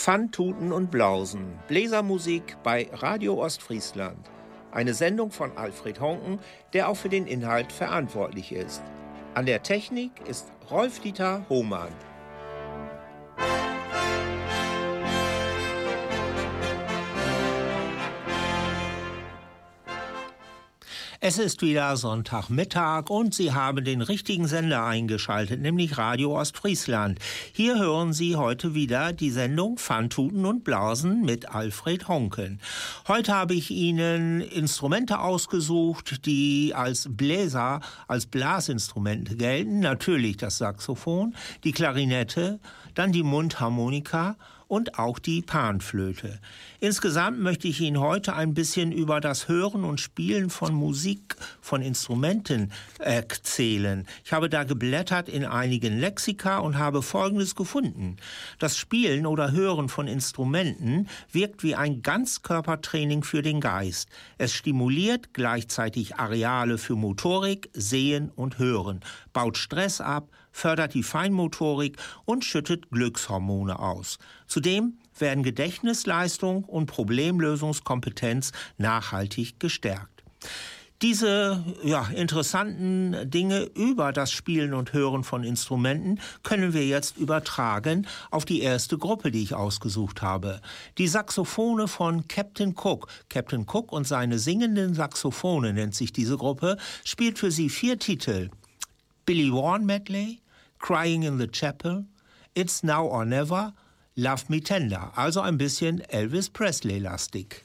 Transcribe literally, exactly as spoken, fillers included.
Fun, Tuten und Blausen. Bläsermusik bei Radio Ostfriesland. Eine Sendung von Alfred Honken, der auch für den Inhalt verantwortlich ist. An der Technik ist Rolf-Dieter Hohmann. Es ist wieder Sonntagmittag und Sie haben den richtigen Sender eingeschaltet, nämlich Radio Ostfriesland. Hier hören Sie heute wieder die Sendung Fun, Tuten und Blausen mit Alfred Honken. Heute habe ich Ihnen Instrumente ausgesucht, die als Bläser, als Blasinstrumente gelten. Natürlich das Saxophon, die Klarinette, dann die Mundharmonika und auch die Panflöte. Insgesamt möchte ich Ihnen heute ein bisschen über das Hören und Spielen von Musik, von Instrumenten erzählen. Ich habe da geblättert in einigen Lexika und habe Folgendes gefunden. Das Spielen oder Hören von Instrumenten wirkt wie ein Ganzkörpertraining für den Geist. Es stimuliert gleichzeitig Areale für Motorik, Sehen und Hören, baut Stress ab, fördert die Feinmotorik und schüttet Glückshormone aus. Zudem werden Gedächtnisleistung und Problemlösungskompetenz nachhaltig gestärkt. Diese ja, interessanten Dinge über das Spielen und Hören von Instrumenten können wir jetzt übertragen auf die erste Gruppe, die ich ausgesucht habe. Die Saxophone von Captain Cook. Captain Cook und seine singenden Saxophone nennt sich diese Gruppe, spielt für sie vier Titel. Billy Warren Medley, Crying in the Chapel, It's Now or Never, Love Me Tender, also ein bisschen Elvis Presley-lastig.